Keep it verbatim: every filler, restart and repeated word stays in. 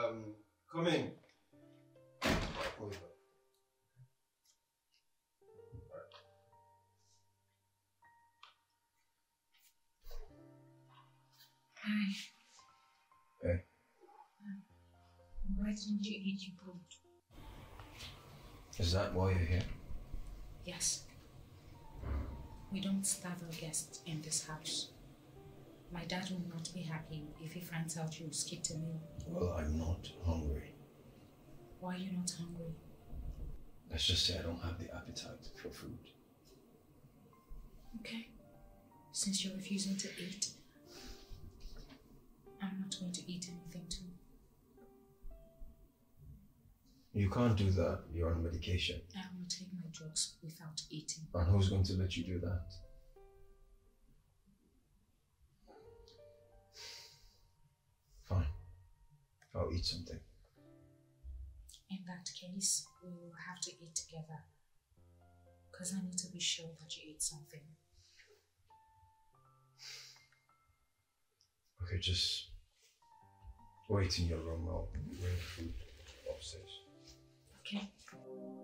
Um, come in. Hold on. Hi. Hey. Um, why didn't you eat your food? Is that why you're here? Yes. We don't starve our guests in this house. My dad will not be happy if he finds out you skipped a meal. Well, I'm not hungry. Why are you not hungry? Let's just say I don't have the appetite for food. Okay. Since you're refusing to eat, I'm not going to eat anything too. You can't do that. You're on medication. I will take my drugs without eating. And who's going to let you do that? Fine. I'll eat something. In that case, we will have to eat together. Because I need to be sure that you eat something. Okay, just wait in your room. I'll bring food upstairs. Okay.